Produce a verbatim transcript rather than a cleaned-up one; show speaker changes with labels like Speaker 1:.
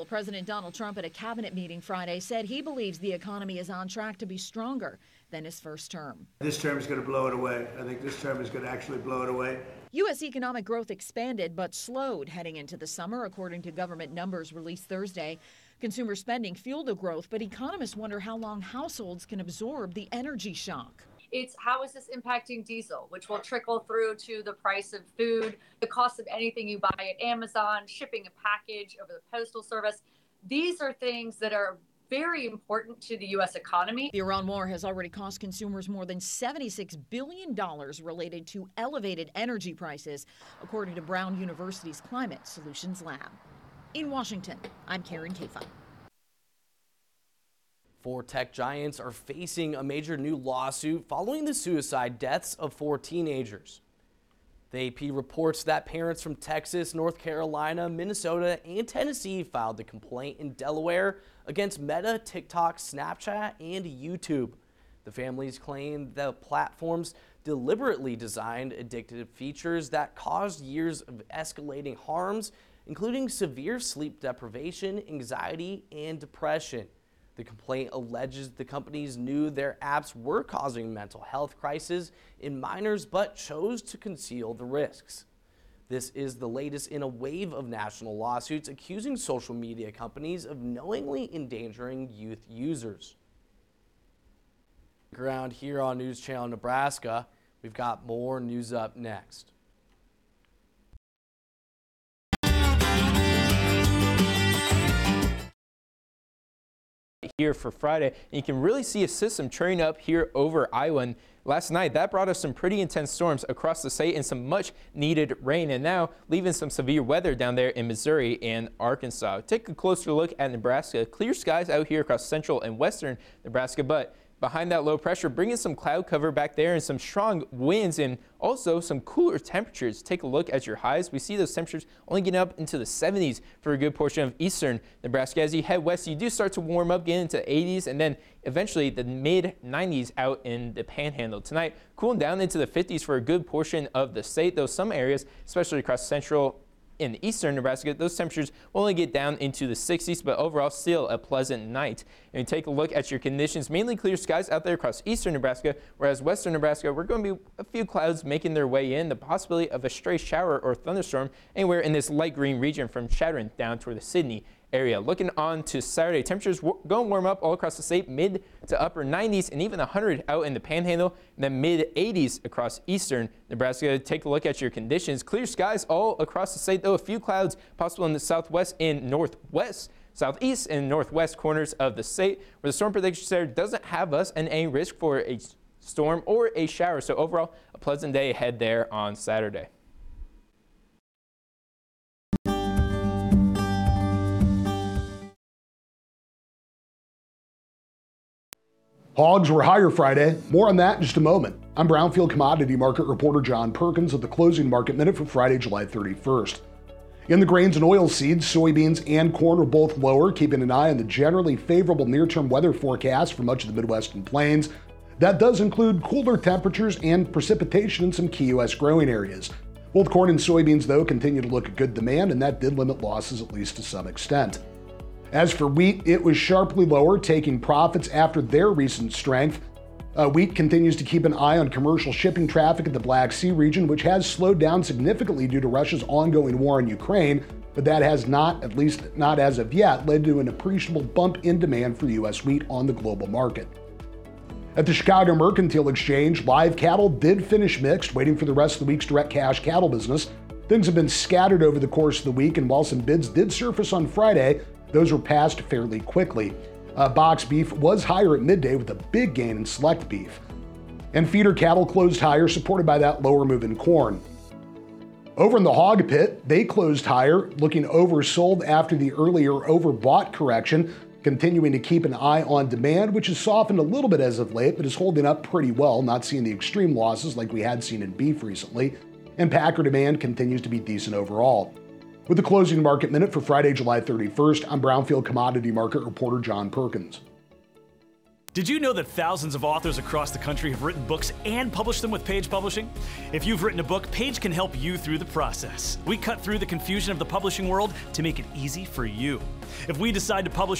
Speaker 1: President Donald Trump at a cabinet meeting Friday said he believes the economy is on track to be stronger than his first term.
Speaker 2: This term is going to blow it away. I think this term is going to actually blow it away.
Speaker 1: U S economic growth expanded but slowed heading into the summer, according to government numbers released Thursday. Consumer spending fueled the growth, but economists wonder how long households can absorb the energy shock.
Speaker 3: It's how is this impacting diesel, which will trickle through to the price of food, the cost of anything you buy at Amazon, shipping a package over the postal service. These are things that are very important to the U S economy.
Speaker 1: The Iran war has already cost consumers more than seventy-six billion dollars related to elevated energy prices, according to Brown University's Climate Solutions Lab. In Washington, I'm Karen Kafa.
Speaker 4: Four tech giants are facing a major new lawsuit following the suicide deaths of four teenagers. The A P reports that parents from Texas, North Carolina, Minnesota, and Tennessee filed the complaint in Delaware against Meta, TikTok, Snapchat, and YouTube. The families claim the platforms deliberately designed addictive features that caused years of escalating harms, including severe sleep deprivation, anxiety, and depression. The complaint alleges the companies knew their apps were causing mental health crises in minors but chose to conceal the risks. This is the latest in a wave of national lawsuits accusing social media companies of knowingly endangering youth users. Around here on News Channel Nebraska, we've got more news up next.
Speaker 5: Here for Friday, and you can really see a system turning up here over Iowa. And last night, that brought us some pretty intense storms across the state and some much needed rain, and now leaving some severe weather down there in Missouri and Arkansas. Take a closer look at Nebraska. Clear skies out here across central and western Nebraska, but behind that low pressure, bringing some cloud cover back there and some strong winds and also some cooler temperatures. Take a look at your highs. We see those temperatures only getting up into the seventies for a good portion of eastern Nebraska. As you head west, you do start to warm up, get into eighties, and then eventually the mid nineties out in the Panhandle. Tonight, cooling down into the fifties for a good portion of the state, though some areas, especially across central in eastern Nebraska, those temperatures will only get down into the sixties, but overall still a pleasant night. And take a look at your conditions, mainly clear skies out there across eastern Nebraska, whereas western Nebraska, we're going to be a few clouds making their way in, the possibility of a stray shower or thunderstorm anywhere in this light green region from Chadron down toward the Sidney area. Looking on to Saturday, temperatures going to warm up all across the state, mid to upper nineties and even one hundred out in the Panhandle, and then mid eighties across eastern Nebraska. Take a look at your conditions. Clear skies all across the state, though a few clouds possible in the southwest and northwest, southeast and northwest corners of the state, where the storm prediction center doesn't have us in any risk for a storm or a shower. So overall, a pleasant day ahead there on Saturday.
Speaker 6: Hogs were higher Friday. More on that in just a moment. I'm Brownfield commodity market reporter John Perkins with the closing market minute for Friday, July thirty-first. In the grains and oilseeds, soybeans and corn are both lower, keeping an eye on the generally favorable near-term weather forecast for much of the Midwest and Plains. That does include cooler temperatures and precipitation in some key U S growing areas. Both corn and soybeans, though, continue to look at good demand, and that did limit losses at least to some extent. As for wheat, it was sharply lower, taking profits after their recent strength. Uh, wheat continues to keep an eye on commercial shipping traffic in the Black Sea region, which has slowed down significantly due to Russia's ongoing war in Ukraine, but that has not, at least not as of yet, led to an appreciable bump in demand for U S wheat on the global market. At the Chicago Mercantile Exchange, live cattle did finish mixed, waiting for the rest of the week's direct cash cattle business. Things have been scattered over the course of the week, and while some bids did surface on Friday, those were passed fairly quickly. Uh, box beef was higher at midday with a big gain in select beef. And feeder cattle closed higher, supported by that lower move in corn. Over in the hog pit, they closed higher, looking oversold after the earlier overbought correction, continuing to keep an eye on demand, which has softened a little bit as of late, but is holding up pretty well, not seeing the extreme losses like we had seen in beef recently. And packer demand continues to be decent overall. With the closing market minute for Friday, July thirty-first, I'm Brownfield commodity market reporter John Perkins.
Speaker 7: Did you know that thousands of authors across the country have written books and published them with Page Publishing? If you've written a book, Page can help you through the process. We cut through the confusion of the publishing world to make it easy for you. If we decide to publish